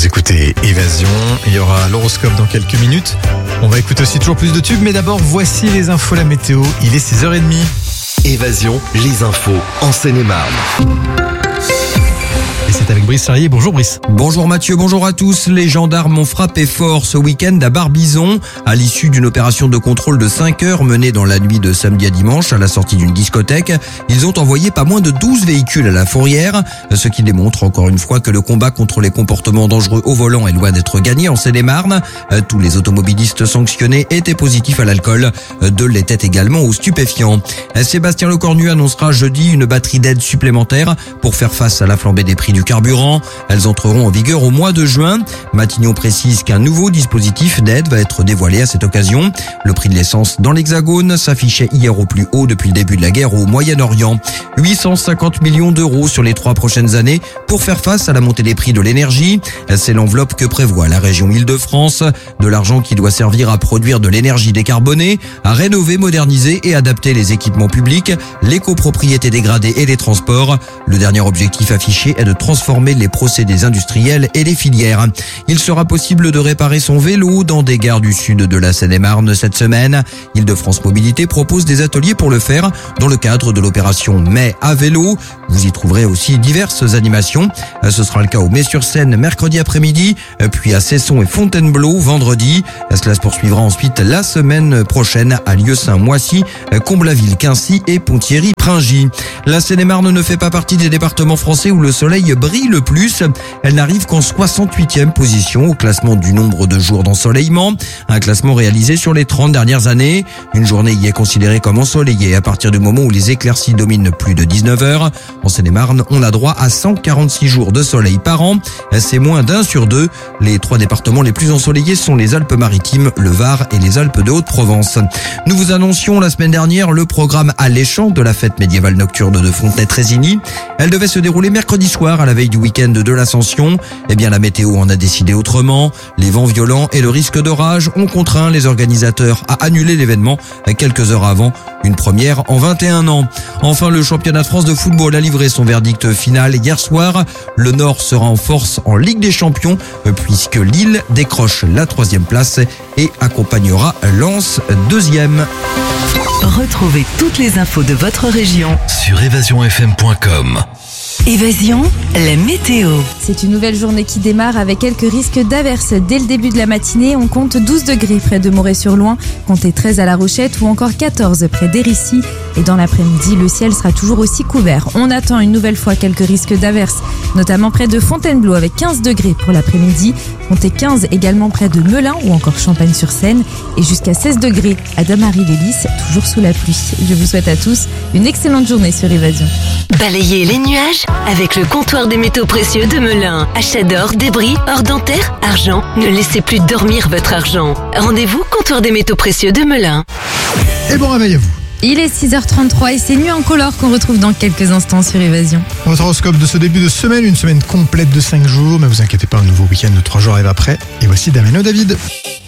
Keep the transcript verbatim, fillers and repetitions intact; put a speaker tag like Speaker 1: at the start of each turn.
Speaker 1: Vous écoutez Évasion, il y aura l'horoscope dans quelques minutes. On va écouter aussi toujours plus de tubes, mais d'abord voici les infos, la météo, il est six heures trente.
Speaker 2: Évasion, les infos en Seine-et-Marne.
Speaker 1: Et c'est avec Brice Charrier. Bonjour Brice.
Speaker 3: Bonjour Mathieu, bonjour à tous. Les gendarmes ont frappé fort ce week-end à Barbizon à l'issue d'une opération de contrôle de cinq heures menée dans la nuit de samedi à dimanche à la sortie d'une discothèque. Ils ont envoyé pas moins de douze véhicules à la fourrière, ce qui démontre encore une fois que le combat contre les comportements dangereux au volant est loin d'être gagné en Seine-et-Marne. Tous les automobilistes sanctionnés étaient positifs à l'alcool. Deux l'étaient également aux stupéfiants. Sébastien Lecornu annoncera jeudi une batterie d'aides supplémentaires pour faire face à la flambée des prix du carburant. Elles entreront en vigueur au mois de juin. Matignon précise qu'un nouveau dispositif d'aide va être dévoilé à cette occasion. Le prix de l'essence dans l'Hexagone s'affichait hier au plus haut depuis le début de la guerre au Moyen-Orient. huit cent cinquante millions d'euros sur les trois prochaines années pour faire face à la montée des prix de l'énergie. C'est l'enveloppe que prévoit la région Île-de-France. De l'argent qui doit servir à produire de l'énergie décarbonée, à rénover, moderniser et adapter les équipements publics, les copropriétés dégradées et les transports. Le dernier objectif affiché est de transformer les procédés industriels et les filières. Il sera possible de réparer son vélo dans des gares du sud de la Seine-et-Marne cette semaine. Île-de-France Mobilité propose des ateliers pour le faire dans le cadre de l'opération Mai à vélo. Vous y trouverez aussi diverses animations. Ce sera le cas au Mai-sur-Seine mercredi après-midi, puis à Cesson et Fontainebleau vendredi. Cela se poursuivra ensuite la semaine prochaine à Lieusaint-Moissy, Comblaville, Quincy et Ponthierry-Pringy. La Seine-et-Marne ne fait pas partie des départements français où le soleil brille le plus. Elle n'arrive qu'en soixante-huitième position au classement du nombre de jours d'ensoleillement. Un classement réalisé sur les trente dernières années. Une journée y est considérée comme ensoleillée à partir du moment où les éclaircies dominent plus de dix-neuf heures. En Seine-et-Marne, on a droit à cent quarante-six jours de soleil par an. C'est moins d'un sur deux. Les trois départements les plus ensoleillés sont les Alpes-Maritimes, le Var et les Alpes de Haute-Provence. Nous vous annoncions la semaine dernière le programme alléchant de la fête médiévale nocturne de Fontenay-Trésigny. Elle devait se dérouler mercredi soir à la veille du week-end de l'Ascension. Eh bien, la météo en a décidé autrement. Les vents violents et le risque d'orage ont contraint les organisateurs à annuler l'événement quelques heures avant. Une première en vingt et un ans. Enfin, le championnat de France de football a livré son verdict final hier soir. Le Nord sera en force en Ligue des Champions puisque Lille décroche la troisième place et accompagnera Lens deuxième.
Speaker 4: Retrouvez toutes les infos de votre région
Speaker 2: Sur évasion f m point com.
Speaker 4: Évasion, la météo.
Speaker 5: C'est une nouvelle journée qui démarre avec quelques risques d'averses. Dès le début de la matinée, on compte douze degrés près de Moret-sur-Loing, comptez treize à La Rochette ou encore quatorze près d'Hérissi. Et dans l'après-midi, le ciel sera toujours aussi couvert. On attend une nouvelle fois quelques risques d'averses, notamment près de Fontainebleau avec quinze degrés pour l'après-midi. Comptez quinze également près de Melun ou encore Champagne-sur-Seine et jusqu'à seize degrés à Damary-les-Lys, toujours sous la pluie. Je vous souhaite à tous une excellente journée sur Évasion.
Speaker 4: Balayez les nuages avec le comptoir des métaux précieux de Melun. Achat d'or, débris, or dentaire, argent. Ne laissez plus dormir votre argent. Rendez-vous comptoir des métaux précieux de Melun.
Speaker 1: Et bon réveil à vous.
Speaker 5: Il est six heures trente-trois et c'est Nuit en couleur qu'on retrouve dans quelques instants sur Évasion.
Speaker 1: Votre horoscope de ce début de semaine, une semaine complète de cinq jours. Mais vous inquiétez pas, un nouveau week-end de trois jours arrive après. Et voici Damien David.